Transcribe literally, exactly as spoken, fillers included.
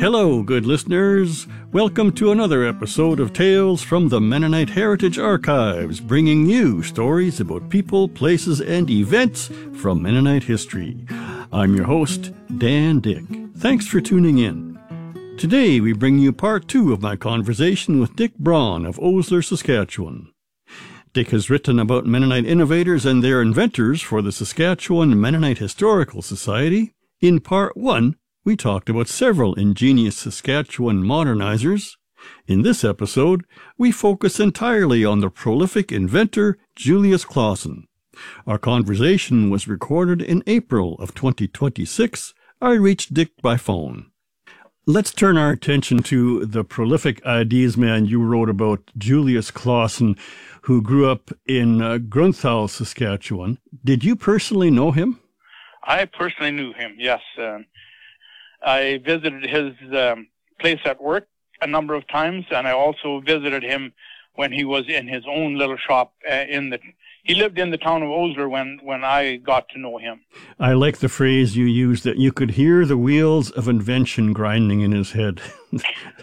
Hello, good listeners. Welcome to another episode of Tales from the Mennonite Heritage Archives, bringing you stories about people, places, and events from Mennonite history. I'm your host, Dan Dick. Thanks for tuning in. Today, we bring you part two of my conversation with Dick Braun of Osler, Saskatchewan. Dick has written about Mennonite innovators and their inventors for the Saskatchewan Mennonite Historical Society. In part one, we talked about several ingenious Saskatchewan modernizers. In this episode, we focus entirely on the prolific inventor Julius Clausen. Our conversation was recorded in April of twenty twenty-six. I reached Dick by phone. Let's turn our attention to the prolific ideas man you wrote about, Julius Clausen, who grew up in uh, Grunthal, Saskatchewan. Did you personally know him? I personally knew him, yes. Uh, I visited his um, place at work a number of times, and I also visited him when he was in his own little shop uh, in the... He lived in the town of Osler when, when I got to know him. I like the phrase you used, that you could hear the wheels of invention grinding in his head.